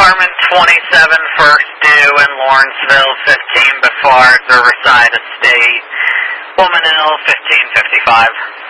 Apartment 27, first due in Lawrenceville, 15 before Riverside Estate. Woman ill, 1555.